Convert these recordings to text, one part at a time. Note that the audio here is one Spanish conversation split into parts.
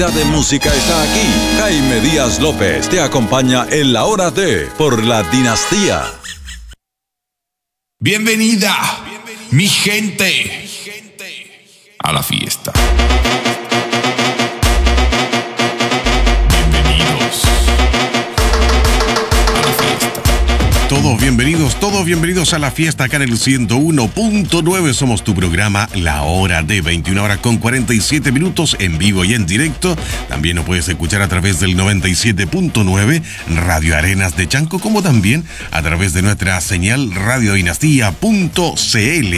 De música está aquí. Jaime Díaz López te acompaña en la hora de Por la Dinastía. Bienvenida, mi gente, a la fiesta. Bienvenidos a la fiesta. Todos bienvenidos a la fiesta acá en el 101.9. Somos tu programa La Hora de 21 horas con 47 minutos en vivo y en directo. También nos puedes escuchar a través del 97.9 Radio Arenas de Chanco, como también a través de nuestra señal radiodinastía.cl.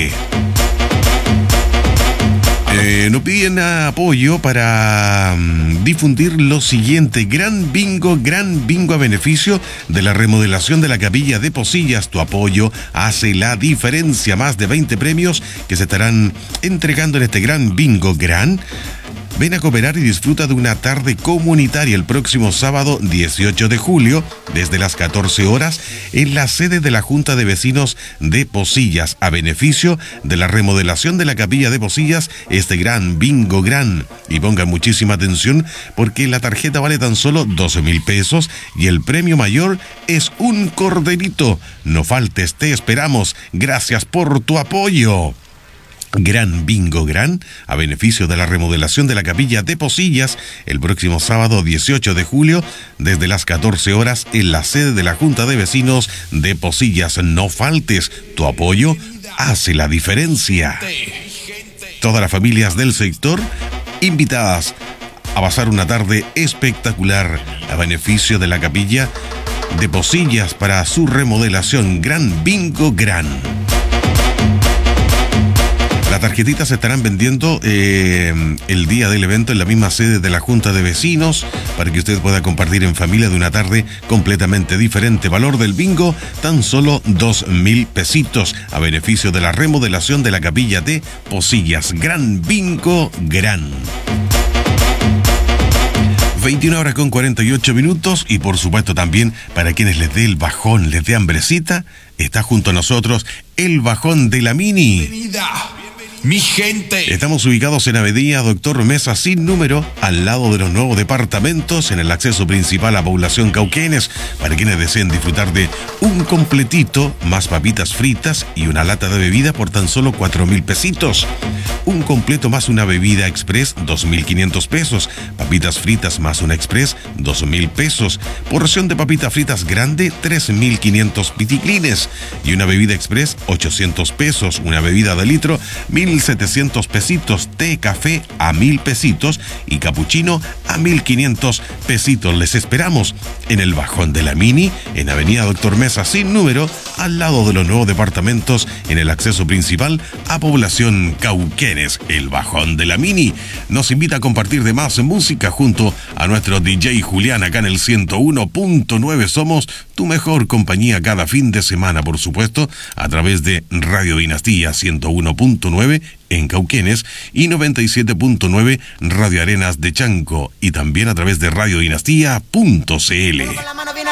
Nos piden apoyo para difundir lo siguiente: gran bingo a beneficio de la remodelación de la capilla de Posillas. Tu apoyo hace la diferencia. Más de 20 premios que se estarán entregando en este gran bingo. Ven a cooperar y disfruta de una tarde comunitaria el próximo sábado 18 de julio desde las 14 horas en la sede de la Junta de Vecinos de Posillas, a beneficio de la remodelación de la capilla de Posillas. Este gran bingo. Y pongan muchísima atención porque la tarjeta vale tan solo 12,000 pesos y el premio mayor es un corderito. No faltes, te esperamos. Gracias por tu apoyo. Gran bingo a beneficio de la remodelación de la capilla de Posillas el próximo sábado 18 de julio desde las 14 horas en la sede de la Junta de Vecinos de Posillas. No faltes, tu apoyo hace la diferencia. Todas las familias del sector invitadas a pasar una tarde espectacular a beneficio de la capilla de Posillas para su remodelación. Gran bingo. Las tarjetitas se estarán vendiendo el día del evento en la misma sede de la Junta de Vecinos para que usted pueda compartir en familia de una tarde completamente diferente. Valor del bingo, tan solo 2,000 pesitos a beneficio de la remodelación de la capilla de Posillas. Gran bingo. 21 horas con 48 minutos y por supuesto también para quienes les dé el bajón, les dé hambrecita, está junto a nosotros el bajón de la Mini. Bienvenida, mi gente. Estamos ubicados en Avenida Doctor Mesa sin número, al lado de los nuevos departamentos, en el acceso principal a Población Cauquenes, para quienes deseen disfrutar de un completito, más papitas fritas y una lata de bebida por tan solo 4,000 pesitos. Un completo más una bebida express, 2,500 pesos. Papitas fritas más una express, 2,000 pesos. Porción de papitas fritas grande, 3,500 piticlines. Y una bebida express, 800 pesos. Una bebida de litro, 1,700 pesitos. Té, café a 1,000 pesitos. Y capuchino a 1,500 pesitos. Les esperamos en el bajón de la Mini, en Avenida Doctor Mesa sin número, al lado de los nuevos departamentos, en el acceso principal a Población Cauquenes. El bajón de la Mini nos invita a compartir de más música junto a nuestro DJ Julián acá en el 101.9. Somos tu mejor compañía cada fin de semana, por supuesto, a través de Radio Dinastía 101.9 en Cauquenes y 97.9 Radio Arenas de Chanco, y también a través de radiodinastía.cl. Con la mano bien